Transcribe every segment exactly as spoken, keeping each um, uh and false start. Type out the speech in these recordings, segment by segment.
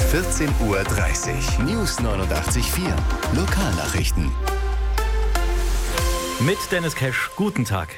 vierzehn Uhr dreißig. News neunundachtzig Komma vier. Lokalnachrichten. Mit Dennis Kesch, guten Tag.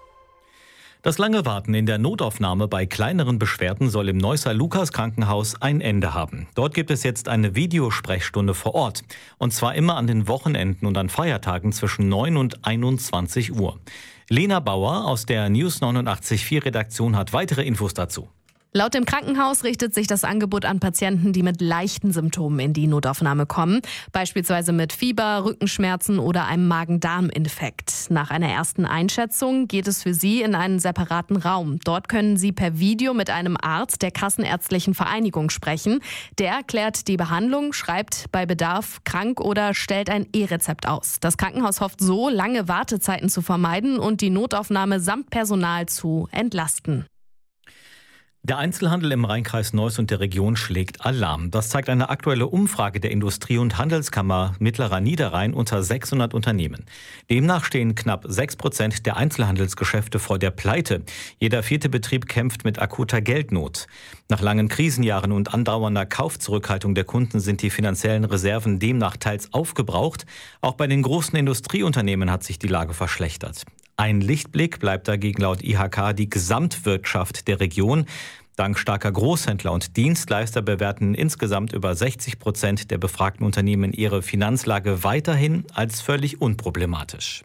Das lange Warten in der Notaufnahme bei kleineren Beschwerden soll im Neusser Lukas-Krankenhaus ein Ende haben. Dort gibt es jetzt eine Videosprechstunde vor Ort. Und zwar immer an den Wochenenden und an Feiertagen zwischen neun und einundzwanzig Uhr. Lena Bauer aus der News neunundachtzig Komma vier Redaktion hat weitere Infos dazu. Laut dem Krankenhaus richtet sich das Angebot an Patienten, die mit leichten Symptomen in die Notaufnahme kommen, beispielsweise mit Fieber, Rückenschmerzen oder einem Magen-Darm-Infekt. Nach einer ersten Einschätzung geht es für Sie in einen separaten Raum. Dort können Sie per Video mit einem Arzt der Kassenärztlichen Vereinigung sprechen. Der erklärt die Behandlung, schreibt bei Bedarf krank oder stellt ein E-Rezept aus. Das Krankenhaus hofft so, lange Wartezeiten zu vermeiden und die Notaufnahme samt Personal zu entlasten. Der Einzelhandel im Rheinkreis Neuss und der Region schlägt Alarm. Das zeigt eine aktuelle Umfrage der Industrie- und Handelskammer Mittlerer Niederrhein unter sechshundert Unternehmen. Demnach stehen knapp sechs Prozent der Einzelhandelsgeschäfte vor der Pleite. Jeder vierte Betrieb kämpft mit akuter Geldnot. Nach langen Krisenjahren und andauernder Kaufzurückhaltung der Kunden sind die finanziellen Reserven demnach teils aufgebraucht. Auch bei den großen Industrieunternehmen hat sich die Lage verschlechtert. Ein Lichtblick bleibt dagegen laut I H K die Gesamtwirtschaft der Region. Dank starker Großhändler und Dienstleister bewerten insgesamt über sechzig Prozent der befragten Unternehmen ihre Finanzlage weiterhin als völlig unproblematisch.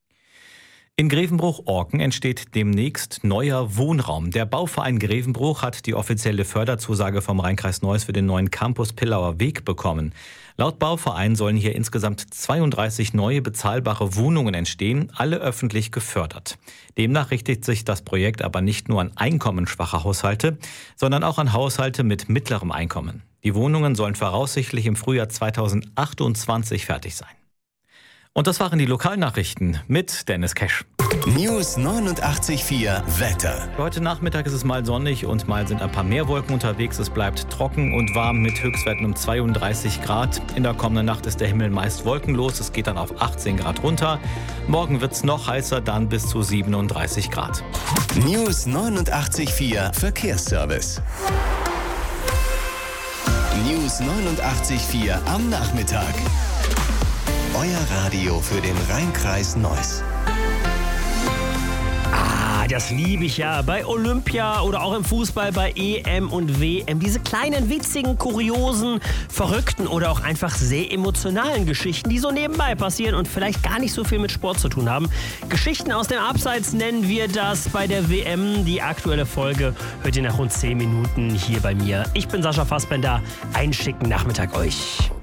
In Grevenbruch-Orken entsteht demnächst neuer Wohnraum. Der Bauverein Grevenbruch hat die offizielle Förderzusage vom Rheinkreis Neuss für den neuen Campus Pillauer Weg bekommen. Laut Bauverein sollen hier insgesamt zweiunddreißig neue bezahlbare Wohnungen entstehen, alle öffentlich gefördert. Demnach richtet sich das Projekt aber nicht nur an einkommensschwache Haushalte, sondern auch an Haushalte mit mittlerem Einkommen. Die Wohnungen sollen voraussichtlich im Frühjahr zweitausendachtundzwanzig fertig sein. Und das waren die Lokalnachrichten mit Dennis Kesch. News neunundachtzig Komma vier Wetter. Heute Nachmittag ist es mal sonnig und mal sind ein paar mehr Wolken unterwegs. Es bleibt trocken und warm mit Höchstwerten um zweiunddreißig Grad. In der kommenden Nacht ist der Himmel meist wolkenlos. Es geht dann auf achtzehn Grad runter. Morgen wird es noch heißer, dann bis zu siebenunddreißig Grad. News neunundachtzig Komma vier Verkehrsservice. News neunundachtzig Komma vier am Nachmittag. Euer Radio für den Rheinkreis Neuss. Ah, das liebe ich ja. Bei Olympia oder auch im Fußball bei E M und W M. Diese kleinen, witzigen, kuriosen, verrückten oder auch einfach sehr emotionalen Geschichten, die so nebenbei passieren und vielleicht gar nicht so viel mit Sport zu tun haben. Geschichten aus dem Abseits nennen wir das bei der W M. Die aktuelle Folge hört ihr nach rund zehn Minuten hier bei mir. Ich bin Sascha Fassbender. Einen schicken Nachmittag euch.